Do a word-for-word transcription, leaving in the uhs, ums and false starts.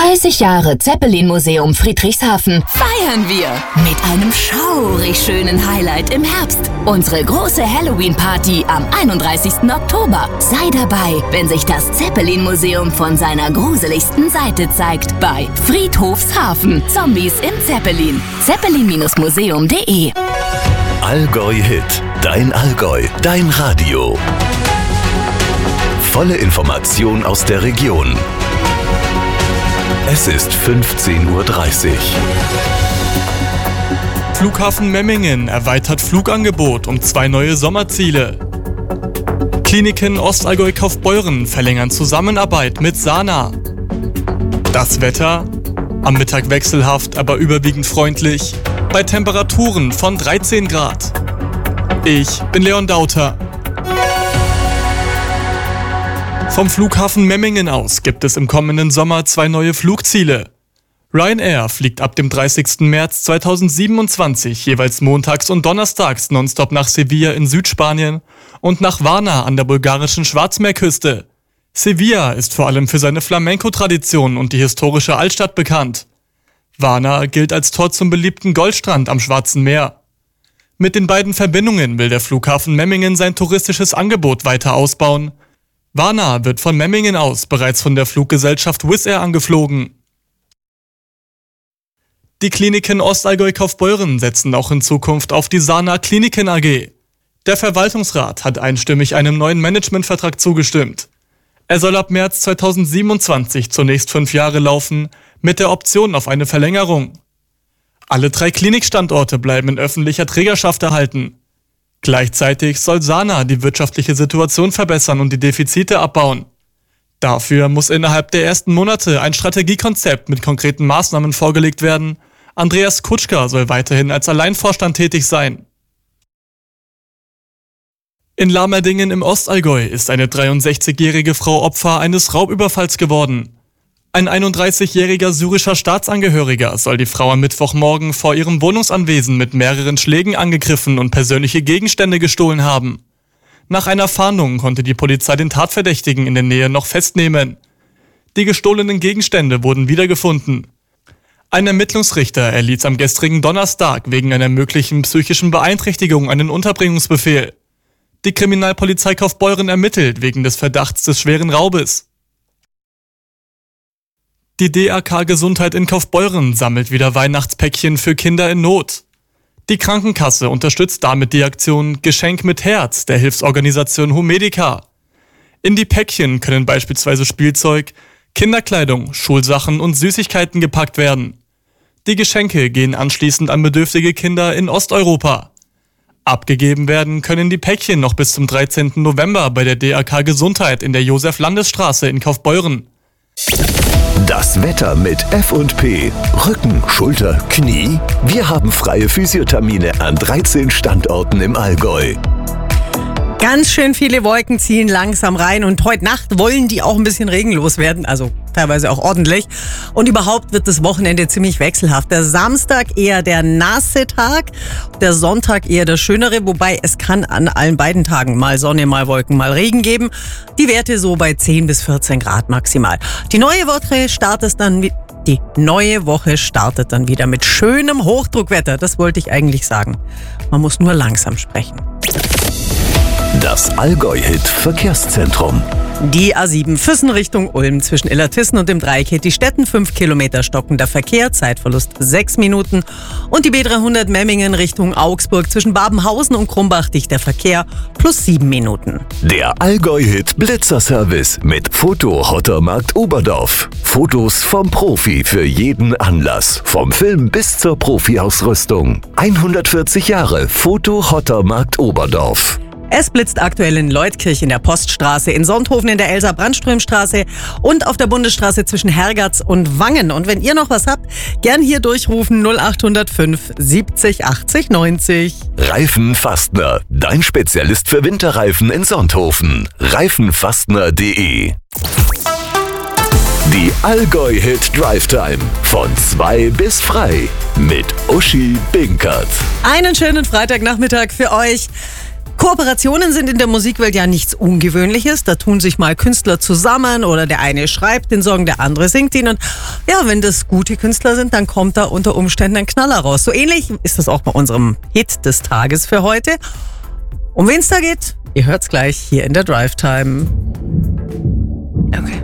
dreißig Jahre Zeppelin-Museum Friedrichshafen feiern wir mit einem schaurig schönen Highlight im Herbst. Unsere große Halloween-Party am einunddreißigsten Oktober. Sei dabei, wenn sich das Zeppelin-Museum von seiner gruseligsten Seite zeigt bei Friedhofshafen. Zombies im Zeppelin. zeppelin Museum punkt de Allgäu-Hit. Dein Allgäu. Dein Radio. Volle Information aus der Region. Es ist fünfzehn Uhr dreißig. Flughafen Memmingen erweitert Flugangebot um zwei neue Sommerziele. Kliniken Ostallgäu-Kaufbeuren verlängern Zusammenarbeit mit Sana. Das Wetter? Am Mittag wechselhaft, aber überwiegend freundlich. Bei Temperaturen von dreizehn Grad. Ich bin Leon Dauter. Vom Flughafen Memmingen aus gibt es im kommenden Sommer zwei neue Flugziele. Ryanair fliegt ab dem dreißigsten März zweitausendsiebenundzwanzig jeweils montags und donnerstags nonstop nach Sevilla in Südspanien und nach Varna an der bulgarischen Schwarzmeerküste. Sevilla ist vor allem für seine Flamenco-Tradition und die historische Altstadt bekannt. Varna gilt als Tor zum beliebten Goldstrand am Schwarzen Meer. Mit den beiden Verbindungen will der Flughafen Memmingen sein touristisches Angebot weiter ausbauen. Varna wird von Memmingen aus bereits von der Fluggesellschaft Wizz Air angeflogen. Die Kliniken Ostallgäu-Kaufbeuren setzen auch in Zukunft auf die Sana Kliniken A G. Der Verwaltungsrat hat einstimmig einem neuen Managementvertrag zugestimmt. Er soll ab März zweitausendsiebenundzwanzig zunächst fünf Jahre laufen, mit der Option auf eine Verlängerung. Alle drei Klinikstandorte bleiben in öffentlicher Trägerschaft erhalten. Gleichzeitig soll Sana die wirtschaftliche Situation verbessern und die Defizite abbauen. Dafür muss innerhalb der ersten Monate ein Strategiekonzept mit konkreten Maßnahmen vorgelegt werden. Andreas Kutschka soll weiterhin als Alleinvorstand tätig sein. In Lamerdingen im Ostallgäu ist eine dreiundsechzigjährige Frau Opfer eines Raubüberfalls geworden. Ein einunddreißigjähriger syrischer Staatsangehöriger soll die Frau am Mittwochmorgen vor ihrem Wohnungsanwesen mit mehreren Schlägen angegriffen und persönliche Gegenstände gestohlen haben. Nach einer Fahndung konnte die Polizei den Tatverdächtigen in der Nähe noch festnehmen. Die gestohlenen Gegenstände wurden wiedergefunden. Ein Ermittlungsrichter erließ am gestrigen Donnerstag wegen einer möglichen psychischen Beeinträchtigung einen Unterbringungsbefehl. Die Kriminalpolizei Kaufbeuren ermittelt wegen des Verdachts des schweren Raubes. Die D A K Gesundheit in Kaufbeuren sammelt wieder Weihnachtspäckchen für Kinder in Not. Die Krankenkasse unterstützt damit die Aktion Geschenk mit Herz der Hilfsorganisation Humedica. In die Päckchen können beispielsweise Spielzeug, Kinderkleidung, Schulsachen und Süßigkeiten gepackt werden. Die Geschenke gehen anschließend an bedürftige Kinder in Osteuropa. Abgegeben werden können die Päckchen noch bis zum dreizehnten November bei der D A K Gesundheit in der Josef-Landes-Straße in Kaufbeuren. Das Wetter mit F und P. Rücken, Schulter, Knie. Wir haben freie Physiothermine an dreizehn Standorten im Allgäu. Ganz schön viele Wolken ziehen langsam rein und heute Nacht wollen die auch ein bisschen regenlos werden, also teilweise auch ordentlich. Und überhaupt wird das Wochenende ziemlich wechselhaft. Der Samstag eher der nasse Tag, der Sonntag eher der schönere, wobei es kann an allen beiden Tagen mal Sonne, mal Wolken, mal Regen geben. Die Werte so bei zehn bis vierzehn Grad maximal. Die neue Woche startet dann mit Die neue Woche startet dann wieder mit schönem Hochdruckwetter. Das wollte ich eigentlich sagen. Man muss nur langsam sprechen. Das Allgäu-Hit Verkehrszentrum. Die A sieben Füssen Richtung Ulm zwischen Illertissen und dem Dreieck Hetti-Stetten fünf Kilometer stockender Verkehr, Zeitverlust sechs Minuten. Und die B dreihundert Memmingen Richtung Augsburg zwischen Babenhausen und Krumbach dichter Verkehr plus sieben Minuten. Der Allgäu-Hit Blitzerservice mit Foto Hottermarkt Oberdorf. Fotos vom Profi für jeden Anlass. Vom Film bis zur Profi-Ausrüstung. hundertvierzig Jahre Foto Hottermarkt Oberdorf. Es blitzt aktuell in Leutkirch in der Poststraße, in Sonthofen in der Elsa-Brandström-Straße und auf der Bundesstraße zwischen Hergatz und Wangen. Und wenn ihr noch was habt, gern hier durchrufen null acht null fünf siebzig achtzig neunzig. Reifenfastner, dein Spezialist für Winterreifen in Sonthofen. reifenfastner punkt de. Die Allgäu-Hit Drive Time von zwei bis frei mit Uschi Binkert. Einen schönen Freitagnachmittag für euch. Kooperationen sind in der Musikwelt ja nichts Ungewöhnliches. Da tun sich mal Künstler zusammen oder der eine schreibt den Song, der andere singt ihn. Und ja, wenn das gute Künstler sind, dann kommt da unter Umständen ein Knaller raus. So ähnlich ist das auch bei unserem Hit des Tages für heute. Um wen es da geht, ihr hört's gleich hier in der Drive Time. Okay.